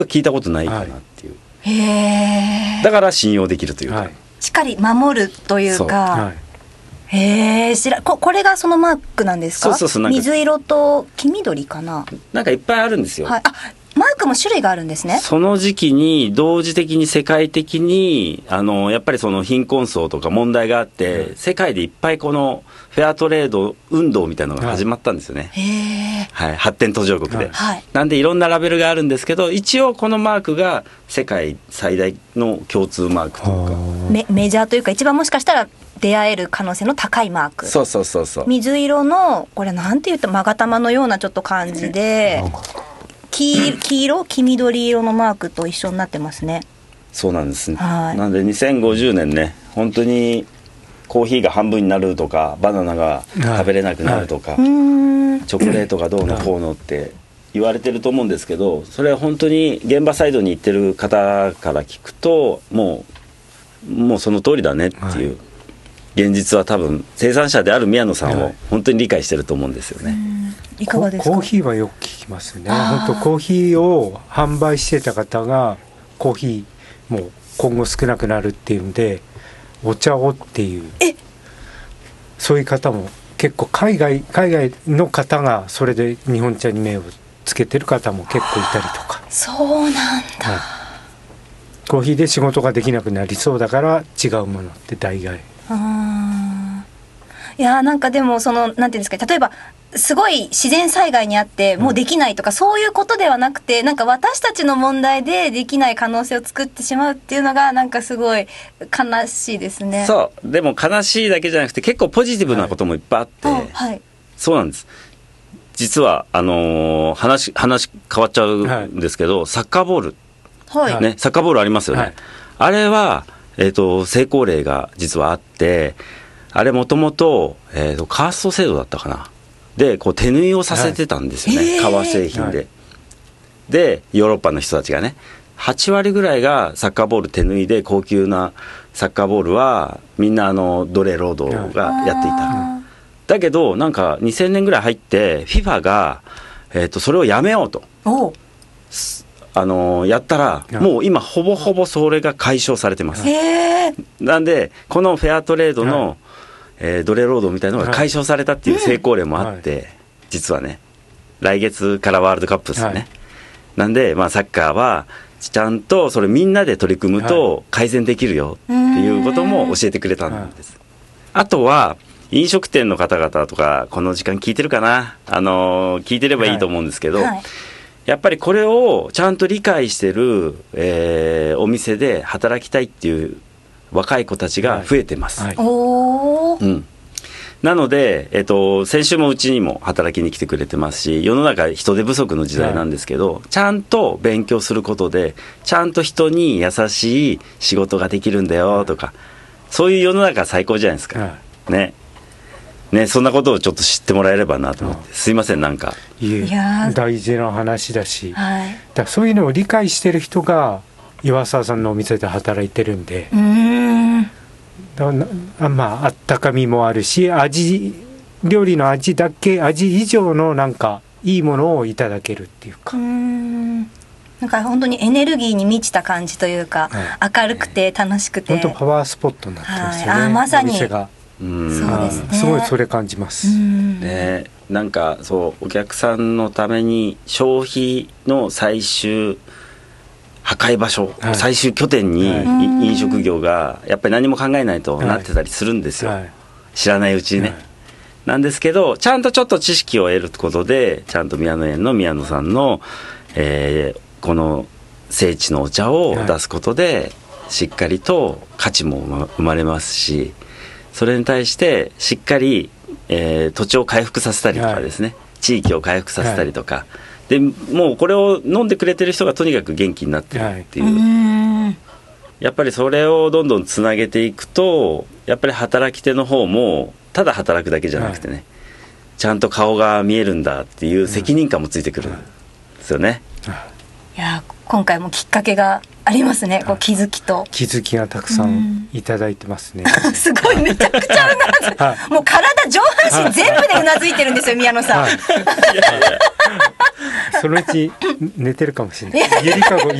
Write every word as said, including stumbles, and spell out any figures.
聞いたことないかなっていう、 はい、へー、 だから信用できるというか、はい、 しっかり守るというか、はい、へー、知ら こ, これがそのマークなんですか？ そうそうそう、なんか水色と黄緑かな、 なんかいっぱいあるんですよ、 はい、あ、マークも種類があるんですね。 その時期に同時的に世界的にあのやっぱりその貧困層とか問題があって、うん、世界でいっぱいこのフェアトレード運動みたいなのが始まったんですよね、はいはい、発展途上国で、はい、なんでいろんなラベルがあるんですけど、一応このマークが世界最大の共通マークというかメ, メジャーというか一番もしかしたら出会える可能性の高いマーク。 そうそうそうそう。 水色のこれなんて言うと勾玉のようなちょっと感じで、黄, 黄色黄緑色のマークと一緒になってますね。 そうなんですね、はい、なんでにせんごじゅうねんね、本当にコーヒーが半分になるとかバナナが食べれなくなるとか、はいはい、チョコレートがどうのこうのって言われてると思うんですけど、それは本当に現場サイドに行ってる方から聞くともうもうその通りだねっていう、はい、現実は多分生産者である宮野さんを本当に理解してると思うんですよね、 はい、いかがですか？ コーヒーはよく聞きますね。本当コーヒーを販売してた方がコーヒーもう今後少なくなるっていうんでお茶をっていう、えそういう方も結構海外海外の方がそれで日本茶に目をつけてる方も結構いたりとか。 そうなんだ、はい、 コーヒーで仕事ができなくなりそうだから違うものって代替。 あ、いやなんかでもそのなんていうんですか、例えばすごい自然災害にあってもうできないとか、うん、そういうことではなくて、なんか私たちの問題でできない可能性を作ってしまうっていうのがなんかすごい悲しいですね。 そうでも悲しいだけじゃなくて結構ポジティブなこともいっぱいあって、はいはい、そうなんです。実はあのー、話話変わっちゃうんですけど、はい、サッカーボール、はいね、サッカーボールありますよね、はい、あれは、えーと、成功例が実はあって、あれもともとカースト制度だったかなでこう手縫いをさせてたんですよね、はい、革製品で、はい、でヨーロッパの人たちがねはちわりぐらいがサッカーボール手縫いで、高級なサッカーボールはみんなあの奴隷労働がやっていた、はい、だけどなんかにせんねんぐらい入って フィファ が、えー、とそれをやめようとあのやったら、もう今ほぼほぼそれが解消されてます。へなんでこのフェアトレードの、はい、えー、奴隷労働みたいなのが解消されたっていう成功例もあって、はいうん、実はね来月からワールドカップですよね、はい、なんで、まあ、サッカーはちゃんとそれみんなで取り組むと改善できるよっていうことも教えてくれたんです、はい、あとは飲食店の方々とかこの時間聞いてるかな、あのー、聞いてればいいと思うんですけど、はいはい、やっぱりこれをちゃんと理解してる、えー、お店で働きたいっていう若い子たちが増えてます、はいはい、おー、うん、なので、えっと、先週もうちにも働きに来てくれてますし、世の中人手不足の時代なんですけど、はい、ちゃんと勉強することでちゃんと人に優しい仕事ができるんだよとか、そういう世の中最高じゃないですか、はい、ねね、そんなことをちょっと知ってもらえればなと思って、うん、すいませんなんかいえ大事な話だし、はい、だそういうのを理解してる人が岩沢さんのお店で働いてるんで、うーんだなまああったかみもあるし、味料理の味だけ味以上のなんかいいものをいただけるっていうか、うーんなんか本当にエネルギーに満ちた感じというか、はい、明るくて楽しくて、 本当パワースポットになってますよね、はい、 あまさにお店がうんそうですね、 すごいそれ感じます、 うんね、なんかそうお客さんのために消費の最終破壊場所、はい、最終拠点に、はい、飲食業がやっぱり何も考えないとなってたりするんですよ、はい、知らないうちにね、はい、なんですけどちゃんとちょっと知識を得ることでちゃんと宮野園の宮野さんの、えー、この聖地のお茶を出すことで、はい、しっかりと価値も生まれますし、それに対してしっかり、えー、土地を回復させたりとかですね、はい、地域を回復させたりとか、はい、でもうこれを飲んでくれてる人がとにかく元気になってるっていう、はい、やっぱりそれをどんどんつなげていくと、やっぱり働き手の方もただ働くだけじゃなくてね、はい、ちゃんと顔が見えるんだっていう責任感もついてくるんですよね、はいはい、 いや今回もきっかけがありますね、こう気づきと気づきがたくさんいただいてますね、 うん、すごいめちゃくちゃうなず、はい、もう体上半身全部でうなずいてるんですよ宮野さん、はい、いやいやそのうち寝てるかもしれない。ゆりかご、ゆ